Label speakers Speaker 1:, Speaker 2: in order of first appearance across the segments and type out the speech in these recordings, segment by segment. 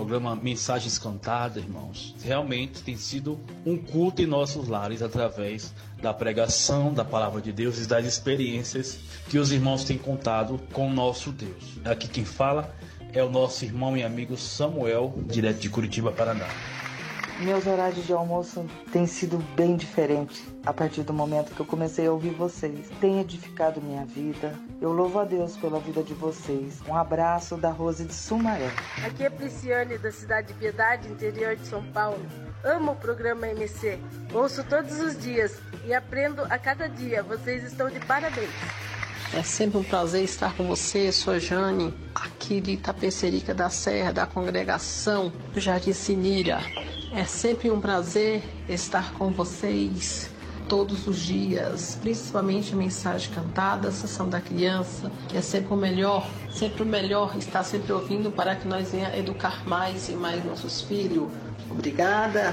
Speaker 1: programa Mensagens Cantadas, irmãos, realmente tem sido um culto em nossos lares através da pregação da palavra de Deus e das experiências que os irmãos têm contado com o nosso Deus. Aqui quem fala é o nosso irmão e amigo Samuel, direto de Curitiba, Paraná.
Speaker 2: Meus horários de almoço têm sido bem diferentes a partir do momento que eu comecei a ouvir vocês. Tem edificado minha vida. Eu louvo a Deus pela vida de vocês. Um abraço da Rose de Sumaré.
Speaker 3: Aqui é Prisciane, da cidade de Piedade, interior de São Paulo. Amo o programa MC. Ouço todos os dias e aprendo a cada dia. Vocês estão de parabéns.
Speaker 4: É sempre um prazer estar com você, sou Jane, aqui de Itapecerica da Serra, da congregação do Jardim Sinira. É sempre um prazer estar com vocês todos os dias, principalmente a mensagem cantada, a sessão da criança, que é sempre o melhor estar sempre ouvindo para que nós venhamos educar mais e mais nossos filhos. Obrigada.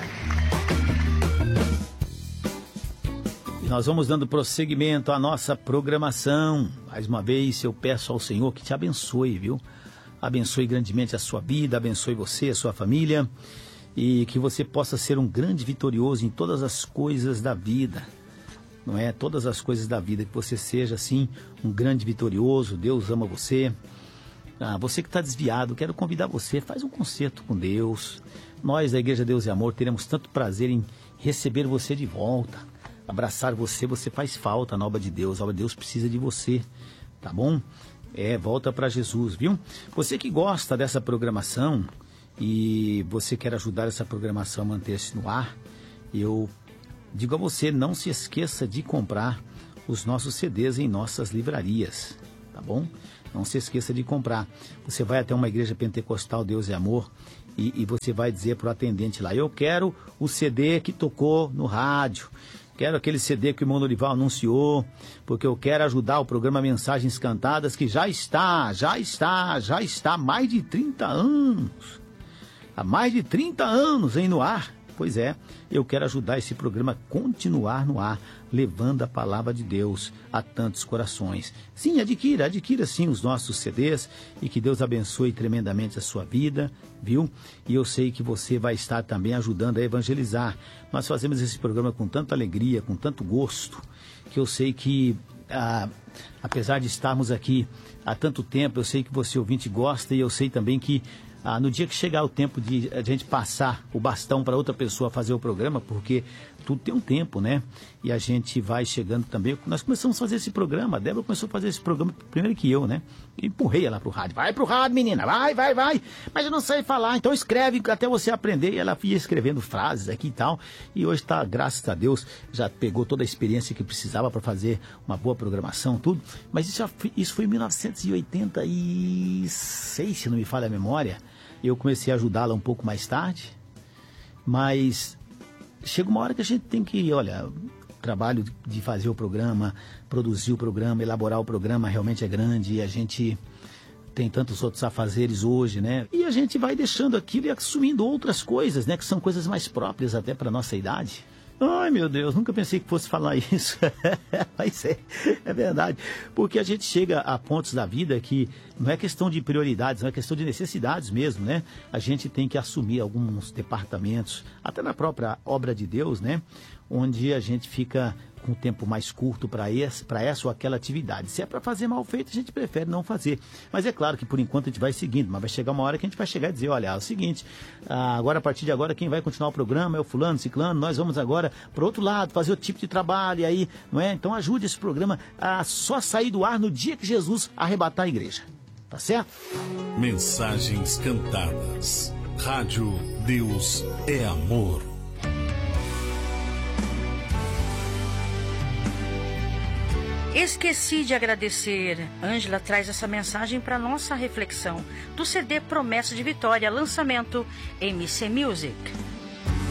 Speaker 5: E nós vamos dando prosseguimento à nossa programação. Mais uma vez eu peço ao Senhor que te abençoe, viu? Abençoe grandemente a sua vida, abençoe você, a sua família, e que você possa ser um grande vitorioso em todas as coisas da vida, não é? Todas as coisas da vida, que você seja assim um grande vitorioso. Deus ama você. Você que está desviado, quero convidar você, faz um concerto com Deus. Nós da Igreja Deus e Amor teremos tanto prazer em receber você de volta, abraçar você. Você faz falta na obra de Deus, a obra de Deus precisa de você, tá bom? Volta para Jesus, viu? Você que gosta dessa programação e você quer ajudar essa programação a manter-se no ar, eu digo a você, não se esqueça de comprar os nossos CDs em nossas livrarias, tá bom? Não se esqueça de comprar. Você vai até uma igreja pentecostal Deus é Amor e você vai dizer para o atendente lá: eu quero o CD que tocou no rádio, quero aquele CD que o irmão Norival anunciou, porque eu quero ajudar o programa Mensagens Cantadas, que já está há mais de 30 anos. Há mais de 30 anos no ar. Pois é, eu quero ajudar esse programa a continuar no ar, levando a palavra de Deus a tantos corações. Sim, adquira sim os nossos CDs, e que Deus abençoe tremendamente a sua vida, viu? E eu sei que você vai estar também ajudando a evangelizar. Nós fazemos esse programa com tanta alegria, com tanto gosto, que eu sei que, apesar de estarmos aqui há tanto tempo, eu sei que você ouvinte gosta, e eu sei também que no dia que chegar o tempo de a gente passar o bastão para outra pessoa fazer o programa, porque tudo tem um tempo, né? E a gente vai chegando também. Nós começamos a fazer esse programa, a Débora começou a fazer esse programa primeiro que eu, né? Eu empurrei ela pro rádio. Vai pro rádio, menina, vai. Mas eu não sei falar, então escreve até você aprender. E ela ia escrevendo frases aqui e tal. E hoje tá, graças a Deus, já pegou toda a experiência que precisava para fazer uma boa programação, tudo. Mas isso foi em 1986, se não me falha a memória. Eu comecei a ajudá-la um pouco mais tarde, mas chega uma hora que a gente tem que, o trabalho de fazer o programa, produzir o programa, elaborar o programa realmente é grande, e a gente tem tantos outros afazeres hoje, né? E a gente vai deixando aquilo e assumindo outras coisas, né? Que são coisas mais próprias até para a nossa idade. Ai, meu Deus, nunca pensei que fosse falar isso. Mas é verdade. Porque a gente chega a pontos da vida que não é questão de prioridades, não é questão de necessidades mesmo, né? A gente tem que assumir alguns departamentos, até na própria obra de Deus, né? Onde a gente fica com um tempo mais curto para essa ou aquela atividade. Se é para fazer mal feito, a gente prefere não fazer. Mas é claro que por enquanto a gente vai seguindo, mas vai chegar uma hora que a gente vai chegar e dizer, olha, é o seguinte, agora a partir de agora quem vai continuar o programa é o fulano, ciclano, nós vamos agora para outro lado, fazer outro tipo de trabalho, e aí, não é? Então ajude esse programa a só sair do ar no dia que Jesus arrebatar a igreja. Tá certo?
Speaker 6: Mensagens Cantadas. Rádio Deus é Amor.
Speaker 7: Esqueci de agradecer. Ângela traz essa mensagem para nossa reflexão do CD Promessa de Vitória, lançamento MC Music.